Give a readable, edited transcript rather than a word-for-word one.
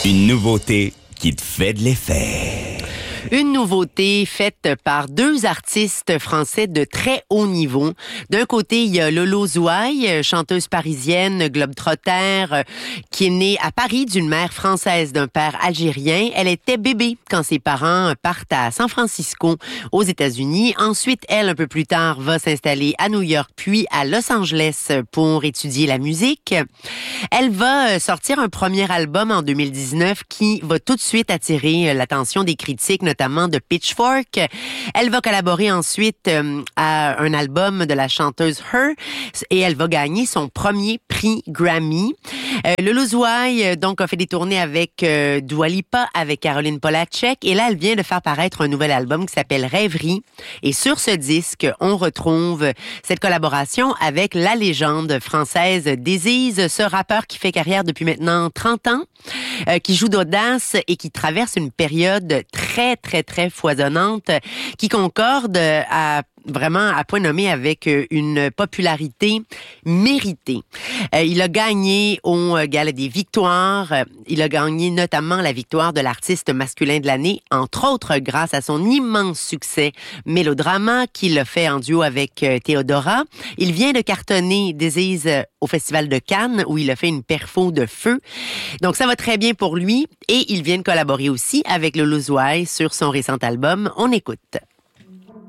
Une nouveauté qui te fait de l'effet. Une nouveauté faite par deux artistes français de très haut niveau. D'un côté, il y a Lolo Zouaï, chanteuse parisienne, globe-trotter, qui est née à Paris d'une mère française, d'un père algérien. Elle était bébé quand ses parents partent à San Francisco, aux États-Unis. Ensuite, elle, un peu plus tard, va s'installer à New York, puis à Los Angeles pour étudier la musique. Elle va sortir un premier album en 2019 qui va tout de suite attirer l'attention des critiques, notamment de Pitchfork. Elle va collaborer ensuite à un album de la chanteuse Her et elle va gagner son premier prix Grammy. Lolo Zouaï donc a fait des tournées avec Dua Lipa, avec Caroline Polachek, et là elle vient de faire paraître un nouvel album qui s'appelle Rêverie. Et sur ce disque, on retrouve cette collaboration avec la légende française Désise, ce rappeur qui fait carrière depuis maintenant 30 ans, qui joue d'audace et qui traverse une période très foisonnante, qui concorde vraiment à point nommé avec une popularité méritée. Il a gagné au Gala des Victoires. Il a gagné notamment la victoire de l'artiste masculin de l'année, entre autres grâce à son immense succès Mélodrama qu'il a fait en duo avec Théodora. Il vient de cartonner Désise au Festival de Cannes où il a fait une perfo de feu. Donc ça va très bien pour lui et il vient de collaborer aussi avec Lolo Zouaï sur son récent album. On écoute.